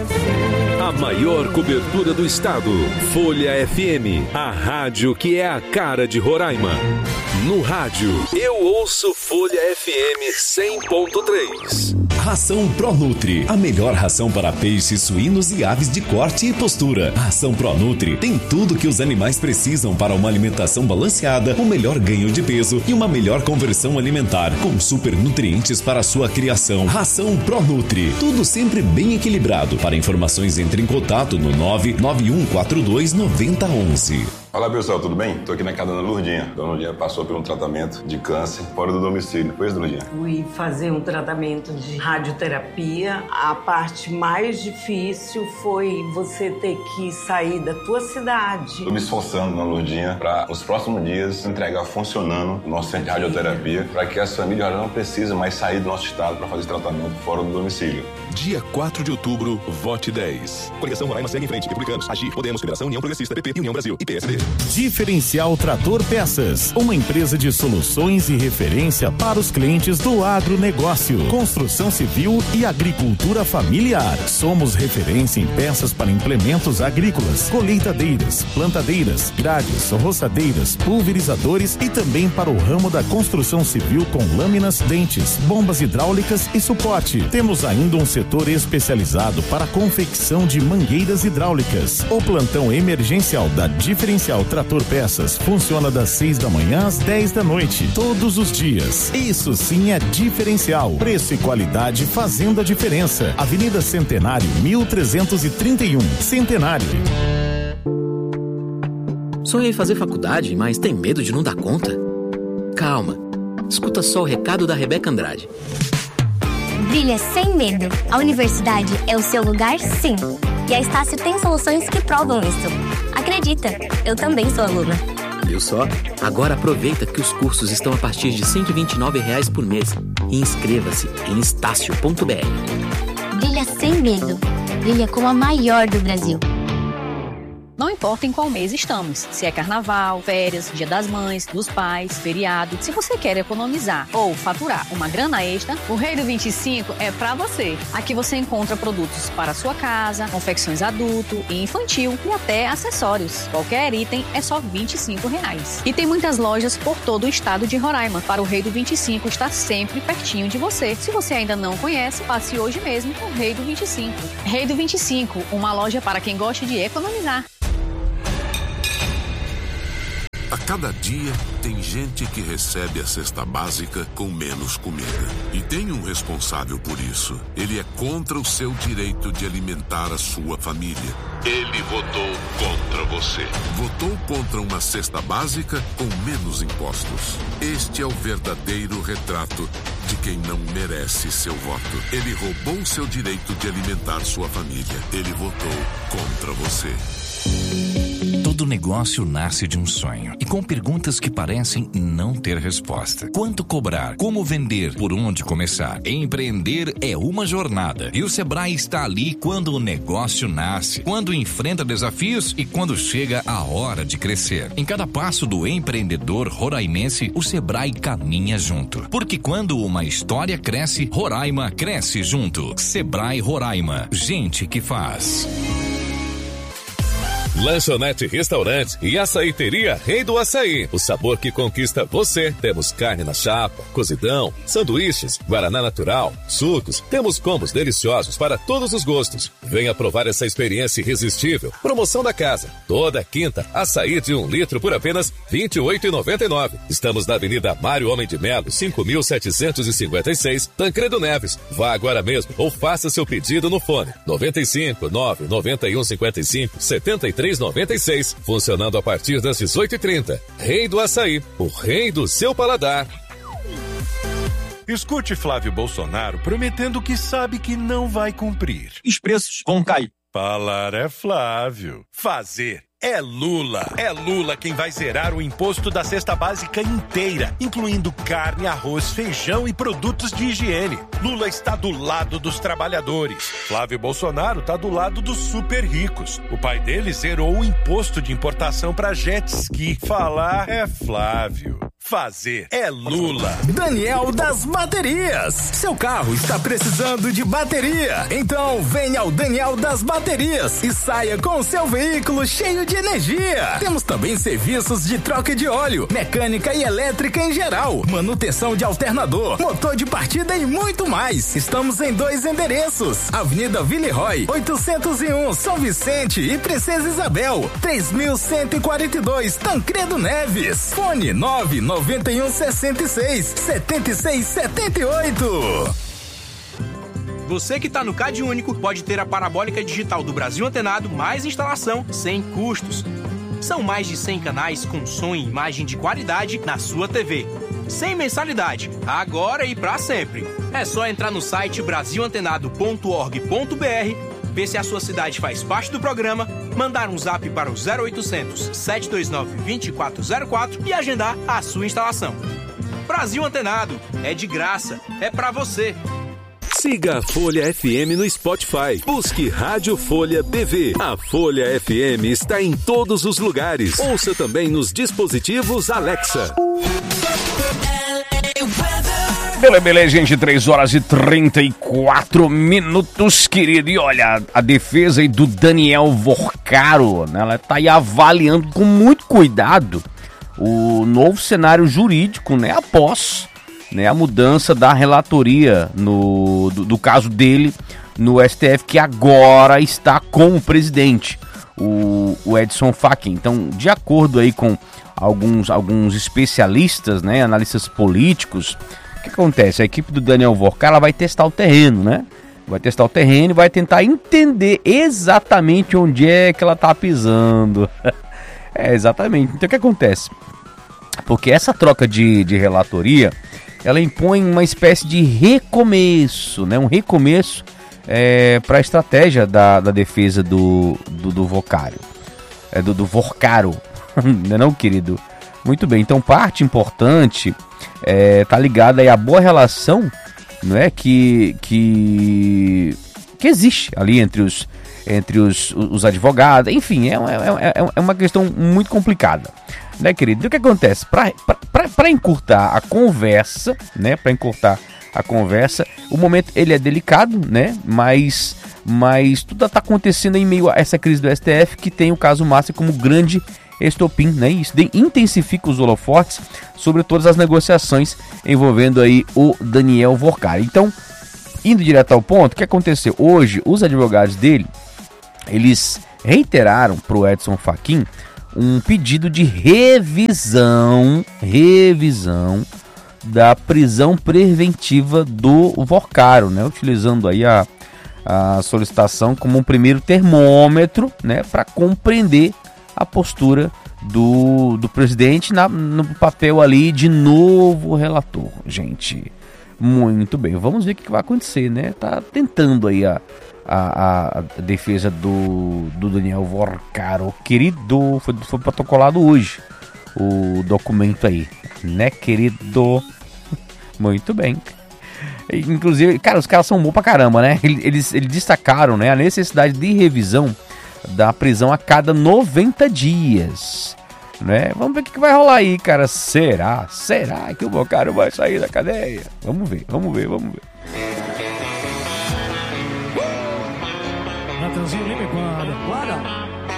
A maior cobertura do estado. Folha FM, a rádio que é a cara de Roraima. No rádio, eu ouço Folha FM 100.3. Ração ProNutri, a melhor ração para peixes, suínos e aves de corte e postura. A ração ProNutri tem tudo que os animais precisam para uma alimentação balanceada, um melhor ganho de peso e uma melhor conversão alimentar, com super nutrientes para a sua criação. Ração ProNutri, tudo sempre bem equilibrado. Para informações, entre em contato no 99142-9011. Olá pessoal, tudo bem? Estou aqui na casa da Dona Lourdinha. Dona Lourdinha passou por um tratamento de câncer fora do domicílio. Foi isso, Dona Lourdinha? Fui fazer um tratamento de radioterapia. A parte mais difícil foi você ter que sair da tua cidade. Estou me esforçando, Dona Lourdinha, para nos próximos dias entregar funcionando o nosso centro de radioterapia, para que as famílias não precisem mais sair do nosso estado para fazer tratamento fora do domicílio. Dia 4 de outubro, vote 10. Coligação Roraima segue em frente. Republicanos, Agir, Podemos, Federação, União Progressista, PP, União Brasil e PSD. Diferencial Trator Peças, uma empresa de soluções e referência para os clientes do agronegócio, construção civil e agricultura familiar. Somos referência em peças para implementos agrícolas, colheitadeiras, plantadeiras, grades, roçadeiras, pulverizadores e também para o ramo da construção civil com lâminas, dentes, bombas hidráulicas e suporte. Temos ainda um setor especializado para a confecção de mangueiras hidráulicas. O plantão emergencial da Diferencial Trator Peças funciona das 6 da manhã às 10 da noite, todos os dias. Isso sim é diferencial. Preço e qualidade fazendo a diferença. Avenida Centenário, 1331, Centenário. Sonha em fazer faculdade, mas tem medo de não dar conta? Calma. Escuta só o recado da Rebeca Andrade. Brilha sem medo. A universidade é o seu lugar, sim. E a Estácio tem soluções que provam isso. Acredita, eu também sou aluna. Viu só? Agora aproveita que os cursos estão a partir de R$ 129 por mês. E inscreva-se em estácio.br. Brilha sem medo. Brilha como a maior do Brasil. Não importa em qual mês estamos, se é carnaval, férias, dia das mães, dos pais, feriado. Se você quer economizar ou faturar uma grana extra, o Rei do 25 é pra você. Aqui você encontra produtos para a sua casa, confecções adulto e infantil e até acessórios. Qualquer item é só R$ 25. E tem muitas lojas por todo o estado de Roraima. Para o Rei do 25 estar sempre pertinho de você. Se você ainda não conhece, passe hoje mesmo com o Rei do 25. Rei do 25, uma loja para quem gosta de economizar. A cada dia, tem gente que recebe a cesta básica com menos comida. E tem um responsável por isso. Ele é contra o seu direito de alimentar a sua família. Ele votou contra você. Votou contra uma cesta básica com menos impostos. Este é o verdadeiro retrato de quem não merece seu voto. Ele roubou o seu direito de alimentar sua família. Ele votou contra você. Todo negócio nasce de um sonho e com perguntas que parecem não ter resposta. Quanto cobrar? Como vender? Por onde começar? Empreender é uma jornada e o Sebrae está ali quando o negócio nasce, quando enfrenta desafios e quando chega a hora de crescer. Em cada passo do empreendedor roraimense, o Sebrae caminha junto. Porque quando uma história cresce, Roraima cresce junto. Sebrae Roraima. Gente que faz. Lanchonete, restaurante e açaiteria Rei do Açaí. O sabor que conquista você. Temos carne na chapa, cozidão, sanduíches, guaraná natural, sucos. Temos combos deliciosos para todos os gostos. Venha provar essa experiência irresistível. Promoção da casa. Toda quinta, açaí de 1 litro por apenas R$ 28,99. Estamos na Avenida Mário Homem de Melo, 5.756, Tancredo Neves. Vá agora mesmo ou faça seu pedido no fone 95 991 55 73 96, funcionando a partir das 18h30. Rei do Açaí, o rei do seu paladar. Escute Flávio Bolsonaro prometendo que sabe que não vai cumprir. Os preços vão cair. Falar é Flávio. Fazer é Lula. É Lula quem vai zerar o imposto da cesta básica inteira, incluindo carne, arroz, feijão e produtos de higiene. Lula está do lado dos trabalhadores. Flávio Bolsonaro está do lado dos super ricos. O pai dele zerou o imposto de importação para jet ski. Falar é Flávio. Fazer é Lula. Daniel das Baterias. Seu carro está precisando de bateria? Então venha ao Daniel das Baterias e saia com o seu veículo cheio de energia. Temos também serviços de troca de óleo, mecânica e elétrica em geral, manutenção de alternador, motor de partida e muito mais. Estamos em 2 endereços: Avenida Villeroy, 801, São Vicente e Princesa Isabel, 3142, Tancredo Neves. Fone 991 66 76 78. Você que está no Cade Único pode ter a parabólica digital do Brasil Antenado mais instalação sem custos. São mais de 100 canais com som e imagem de qualidade na sua TV. Sem mensalidade, agora e para sempre. É só entrar no site brasilantenado.org.br, ver se a sua cidade faz parte do programa, mandar um zap para o 0800 729 2404 e agendar a sua instalação. Brasil Antenado, é de graça, é para você. Siga a Folha FM no Spotify. Busque Rádio Folha BV. A Folha FM está em todos os lugares. Ouça também nos dispositivos Alexa. Beleza, gente, 3h34, querido. E olha, a defesa aí do Daniel Vorcaro, né, ela tá aí avaliando com muito cuidado o novo cenário jurídico, né, após, né, a mudança da relatoria do caso dele no STF, que agora está com o presidente, o Edson Fachin. Então, de acordo aí com alguns especialistas, né, analistas políticos, o que acontece? A equipe do Daniel Vorcaro, ela vai testar o terreno, né? Vai testar o terreno e vai tentar entender exatamente onde é que ela tá pisando. Exatamente. Então o que acontece? Porque essa troca de relatoria, ela impõe uma espécie de recomeço, né? Um recomeço para a estratégia da defesa do Vorcaro. Do Vorcaro, não, querido? Muito bem, então parte importante tá ligada aí à boa relação, não é, que existe ali entre os advogados. Enfim, é uma questão muito complicada, né, querido? E o que acontece? Para encurtar a conversa, né, o momento ele é delicado, né, mas tudo está acontecendo em meio a essa crise do STF, que tem o caso Massa como grande estopim, né? Isso intensifica os holofotes sobre todas as negociações envolvendo aí o Daniel Vorcaro. Então, indo direto ao ponto, o que aconteceu? Hoje, os advogados dele, eles reiteraram para o Edson Fachin um pedido de revisão da prisão preventiva do Vorcaro, né? Utilizando aí a solicitação como um primeiro termômetro, né? Para compreender a postura do presidente no papel ali de novo relator. Gente, muito bem, vamos ver o que vai acontecer, né? Tá tentando aí a defesa do Daniel Vorcaro, querido. Foi protocolado hoje o documento aí, né, querido? Muito bem. Inclusive, cara, os caras são bons pra caramba, né? Eles destacaram, né, a necessidade de revisão da prisão a cada 90 dias, né? Vamos ver o que vai rolar aí, cara. Será que o Vorcaro vai sair da cadeia? Vamos ver. Natanzinho Lima, bora.